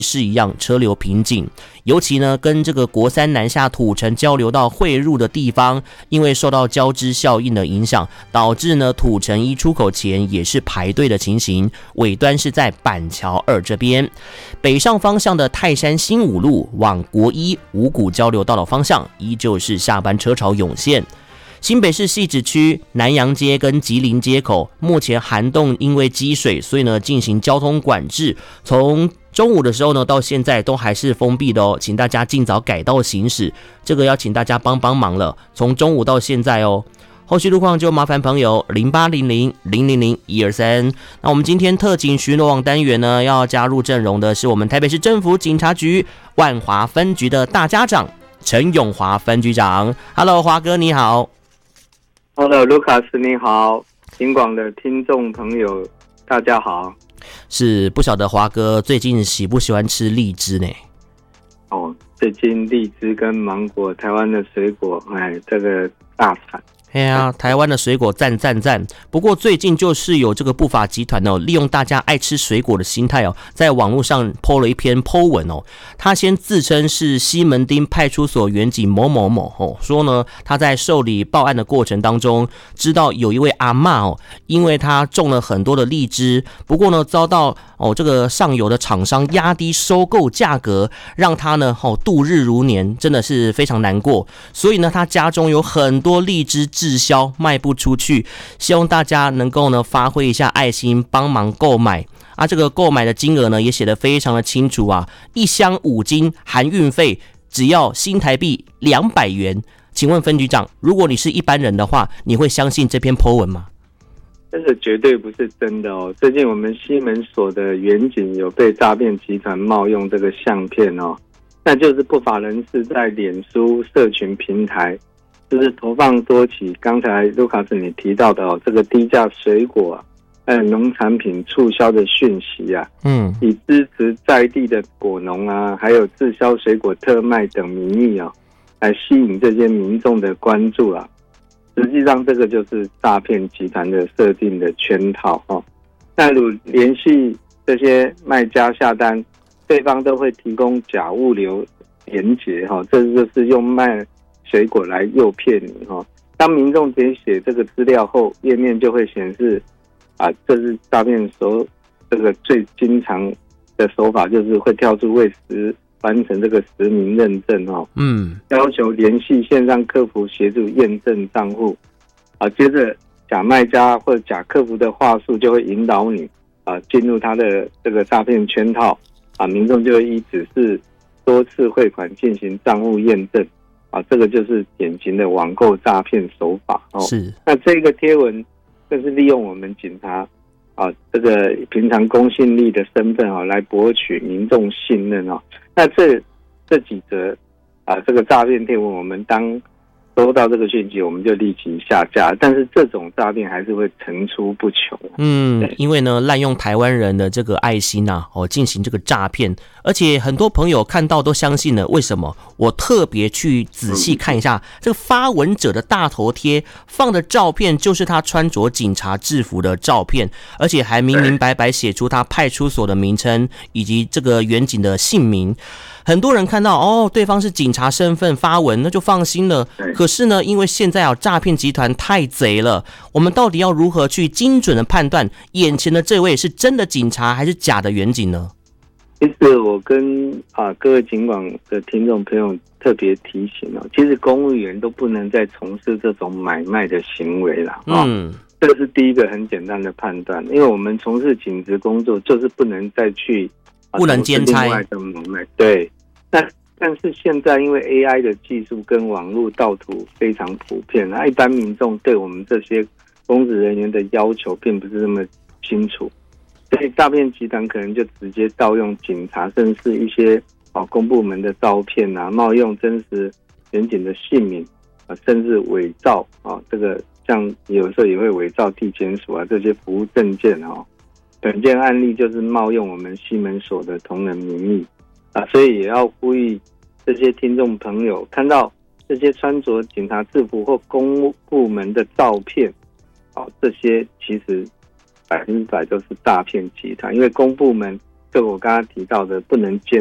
是一样，车流瓶颈，尤其呢跟这个国三南下土城交流道汇入的地方，因为受到交织效应的影响，导致呢土城一出口前也是排队的情形，尾端是在板桥2这边。北上方向的泰山新五路往国一五股交流道的方向，依旧是下班车潮涌现。新北市汐止区南阳街跟吉林街口，目前涵洞因为积水，所以呢进行交通管制，从中午的时候呢到现在都还是封闭的哦，请大家尽早改道行驶，这个要请大家帮忙了，从中午到现在哦。后续路况就麻烦朋友0800000123。那我们今天特警巡逻网单元呢，要加入阵容的是我们台北市政府警察局万华分局的大家长陈永华分局长。Hello， 华哥你好。 Hello， 卢卡斯你好，警广的听众朋友大家好。 是不晓得华哥最近喜不喜欢吃荔枝呢？ 最近荔枝跟芒果，台湾的水果，这个大产。 台湾的水果赞。不过最近就是有这个不法集团利用大家爱吃水果的心态在网络上 po 了一篇 po 文他先自称是西门町派出所员警某某某说呢他在受理报案的过程当中，知道有一位阿嬷因为他种了很多的荔枝，不过呢遭到这个上游的厂商压低收购价格，让他呢度日如年，真的是非常难过。所以呢他家中有很多荔枝滞销卖不出去，希望大家能够呢发挥一下爱心，帮忙购买这个购买的金额呢也写得非常的清楚1箱5斤含运费，只要新台币200元。请问分局长，如果你是一般人的话，你会相信这篇 po 文吗？ 这个绝对不是真的最近我们西门所的员警有被诈骗集团冒用这个相片那就是不法人士在脸书社群平台就是投放多起刚才卢卡斯你提到的这个低价水果还有农产品促销的讯息以支持在地的果农还有滞销水果特卖等名义来吸引这些民众的关注实际上这个就是诈骗集团的设定的圈套那如联系这些卖家下单，对方都会提供假物流连结这就是用卖水果来诱骗你当民众填写这个资料后，页面就会显示这是诈骗这个最经常的手法，就是会跳出未完成这个实名认证要求联系线上客服协助验证账户接着假卖家或者假客服的话术就会引导你进入他的这个诈骗圈套民众就会依指示多次汇款进行账户验证这个就是典型的网购诈骗手法是。 那这个贴文就是利用我们警察这个平常公信力的身份来博取民众信任那这几则这个诈骗贴文，我们当收到这个讯息，我们就立即下架。但是这种诈骗还是会层出不穷。 因为呢，滥用台湾人的这个爱心进行这个诈骗，而且很多朋友看到都相信了。为什么？我特别去仔细看一下这个发文者的大头贴放的照片，就是他穿着警察制服的照片，而且还明明白白写出他派出所的名称以及这个员警的姓名。很多人看到对方是警察身份发文，那就放心了。可是呢，因为现在诈骗集团太贼了，我们到底要如何去精准的判断眼前的这位是真的警察还是假的员警呢？ 其实我跟各位警广的听众朋友特别提醒其实公务员都不能再从事这种买卖的行为了这是第一个很简单的判断，因为我们从事警职工作就是不能再去不能兼差对。但是现在因为 AI 的技术跟网络盗图非常普遍，一般民众对我们这些公职人员的要求并不是那么清楚，所以诈骗集团可能就直接盗用警察甚至一些公部门的照片冒用真实员警的姓名甚至伪造这个像有时候也会伪造地检署这些服务证件本件案例就是冒用我们西门所的同仁名义所以也要呼吁这些听众朋友，看到这些穿着警察制服或公部门的照片这些其实100%都是诈骗集团，因为公部门就我刚刚提到的，不能监